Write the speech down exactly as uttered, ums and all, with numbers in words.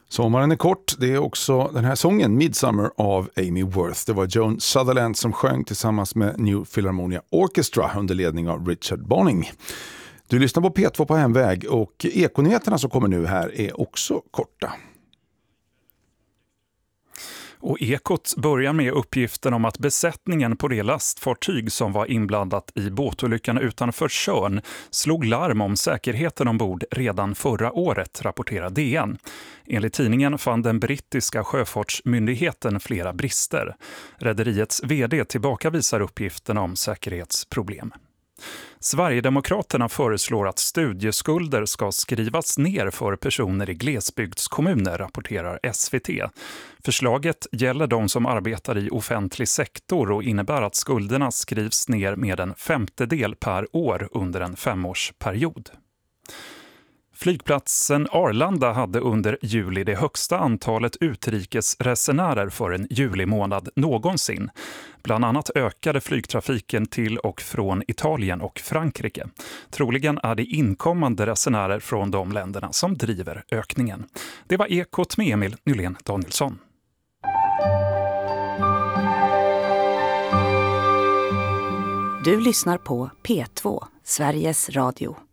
Sommaren är kort, det är också den här sången Midsummer av Amy Worth. Det var Joan Sutherland som sjöng tillsammans med New Philharmonia Orchestra under ledning av Richard Bonning. Du lyssnar på P två på hemväg och ekonyheterna som kommer nu här är också korta. Och Ekot börjar med uppgiften om att besättningen på det lastfartyg som var inblandat i båtolyckan utanför Tjörn slog larm om säkerheten ombord redan förra året, rapporterar D N. Enligt tidningen fann den brittiska sjöfartsmyndigheten flera brister. Rederiets vd tillbakavisar uppgiften om säkerhetsproblem. Sverigedemokraterna föreslår att studieskulder ska skrivas ner för personer i glesbygdskommuner, rapporterar S V T. Förslaget gäller de som arbetar i offentlig sektor och innebär att skulderna skrivs ner med en femtedel per år under en femårsperiod. Flygplatsen Arlanda hade under juli det högsta antalet utrikesresenärer för en julimånad någonsin. Bland annat ökade flygtrafiken till och från Italien och Frankrike. Troligen är det inkommande resenärer från de länderna som driver ökningen. Det var Ekot med Emil Nylén Danielsson. Du lyssnar på P två, Sveriges Radio.